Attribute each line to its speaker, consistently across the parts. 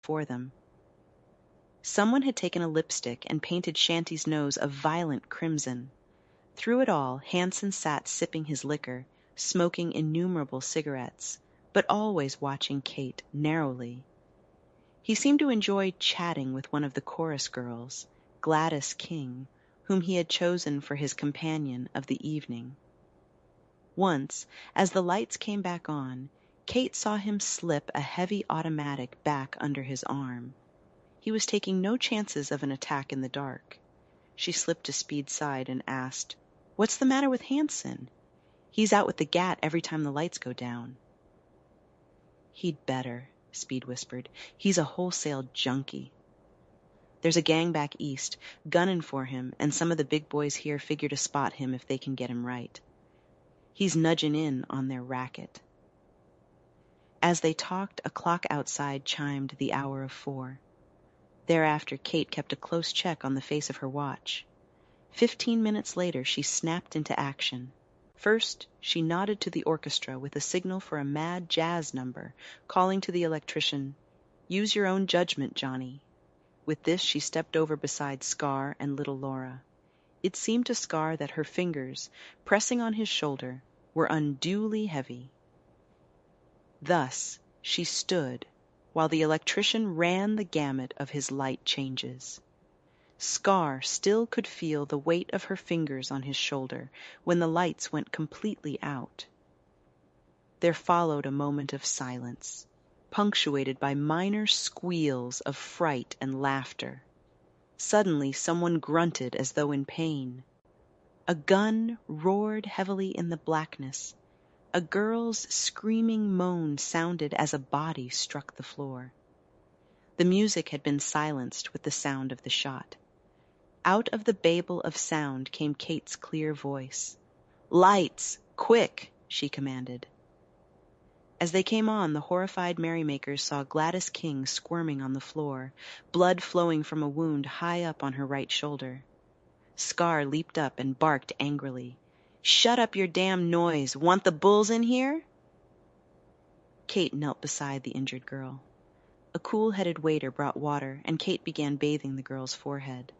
Speaker 1: for them. Someone had taken a lipstick and painted Shanty's nose a violent crimson. Through it all, Hansen sat sipping his liquor, smoking innumerable cigarettes, but always watching Kate narrowly. He seemed to enjoy chatting with one of the chorus girls, Gladys King, whom he had chosen for his companion of the evening. Once, as the lights came back on, Kate saw him slip a heavy automatic back under his arm. He was taking no chances of an attack in the dark. She slipped to Speed's side and asked, "What's the matter with Hansen? He's out with the gat every time the lights go down." "He'd better," Speed whispered. "He's a wholesale junkie. There's a gang back east, gunning for him, and some of the big boys here figure to spot him if they can get him right. He's nudging in on their racket." As they talked, a clock outside chimed the hour of 4. Thereafter, Kate kept a close check on the face of her watch. 15 minutes later, she snapped into action. First, she nodded to the orchestra with a signal for a mad jazz number, calling to the electrician, "Use your own judgment, Johnny." With this, she stepped over beside Scar and little Laura. It seemed to Scar that her fingers, pressing on his shoulder, were unduly heavy. Thus she stood, while the electrician ran the gamut of his light changes. Scar still could feel the weight of her fingers on his shoulder when the lights went completely out. There followed a moment of silence, punctuated by minor squeals of fright and laughter. Suddenly someone grunted as though in pain. A gun roared heavily in the blackness. A girl's screaming moan sounded as a body struck the floor. The music had been silenced with the sound of the shot. Out of the babel of sound came Kate's clear voice. "Lights! Quick!" she commanded. As they came on, the horrified merrymakers saw Gladys King squirming on the floor, blood flowing from a wound high up on her right shoulder. Scar leaped up and barked angrily. "Shut up your damn noise! Want the bulls in here?" Kate knelt beside the injured girl. A cool-headed waiter brought water, and Kate began bathing the girl's forehead.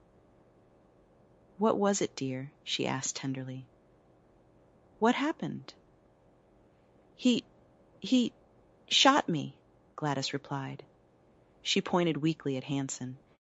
Speaker 1: "What was it, dear?" she asked tenderly. "What happened?" He shot me," Gladys replied. She pointed weakly at Hansen.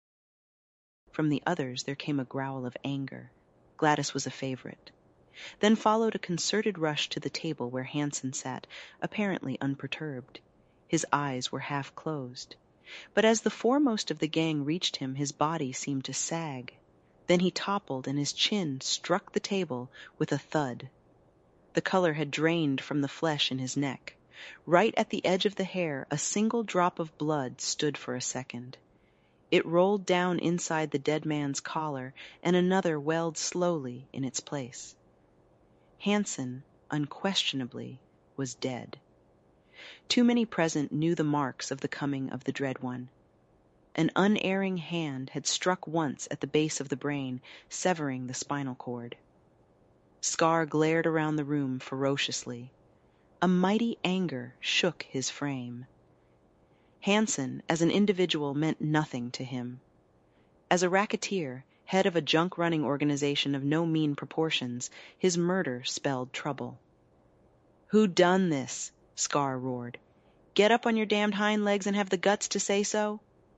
Speaker 1: From the others there came a growl of anger. Gladys was a favorite. Then followed a concerted rush to the table where Hansen sat, apparently unperturbed. His eyes were half closed. But as the foremost of the gang reached him, his body seemed to sag. Then he toppled, and his chin struck the table with a thud. The color had drained from the flesh in his neck. Right at the edge of the hair, a single drop of blood stood for a second. It rolled down inside the dead man's collar, and another welled slowly in its place. Hansen, unquestionably, was dead. Too many present knew the marks of the coming of the Dread One. An unerring hand had struck once at the base of the brain, severing the spinal cord. Scar glared around the room ferociously. A mighty anger shook his frame. Hansen, as an individual, meant nothing to him. As a racketeer, head of a junk-running organization of no mean proportions, his murder spelled trouble. "Who done this?" Scar roared. "Get up on your damned hind legs and have the guts to say so?"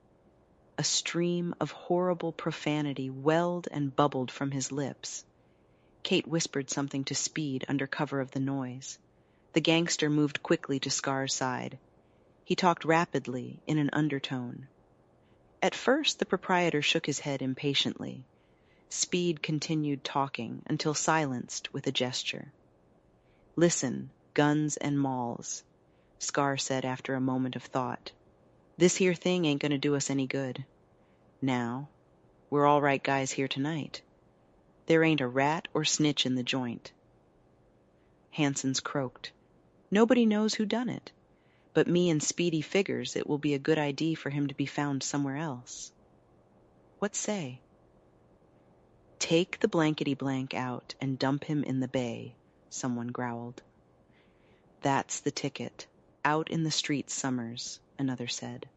Speaker 1: A stream of horrible profanity welled and bubbled from his lips. Kate whispered something to Speed under cover of the noise. The gangster moved quickly to Scar's side. He talked rapidly in an undertone. At first, the proprietor shook his head impatiently. Speed continued talking until silenced with a gesture. "Listen, guns and malls," Scar said after a moment of thought. "This here thing ain't gonna do us any good. Now, we're all right guys here tonight. There ain't a rat or snitch in the joint." Hansen's croaked. "Nobody knows who done it. But me and Speedy figures it will be a good idea for him to be found somewhere else. What say?" "Take the blankety-blank out and dump him in the bay," someone growled. "That's the ticket. Out in the streets, Summers," another said.